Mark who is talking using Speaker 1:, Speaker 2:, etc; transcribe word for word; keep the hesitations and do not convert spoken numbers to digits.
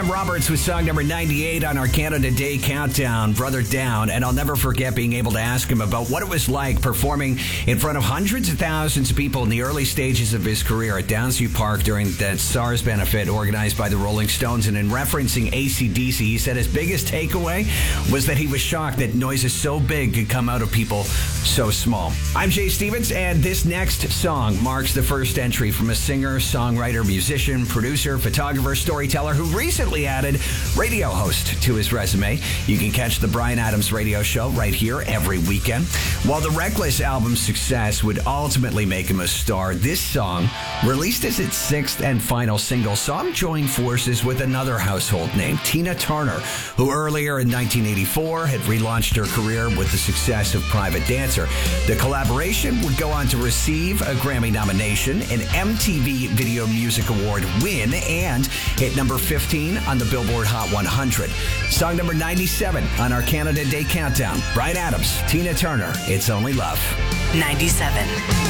Speaker 1: Roberts with song number ninety-eight on our Canada Day Countdown, Brother Down. And I'll never forget being able to ask him about what it was like performing in front of hundreds of thousands of people in the early stages of his career at Downsview Park during that SARS benefit organized by the Rolling Stones. And in referencing A C D C, he said his biggest takeaway was that he was shocked that noises so big could come out of people so small. I'm Jay Stevens, and this next song marks the first entry from a singer, songwriter, musician, producer, photographer, storyteller who recently added radio host to his resume. You can catch the Bryan Adams radio show right here every weekend. While the Reckless album's success would ultimately make him a star, this song, released as its sixth and final single, saw him join forces with another household name, Tina Turner, who earlier in nineteen eighty-four had relaunched her career with the success of Private Dancer. The collaboration would go on to receive a Grammy nomination, an M T V Video Music Award win, and hit number fifteen on the Billboard Hot one hundred. Song number ninety-seven on our Canada Day Countdown. Bryan Adams, Tina Turner, It's Only Love.
Speaker 2: ninety-seven.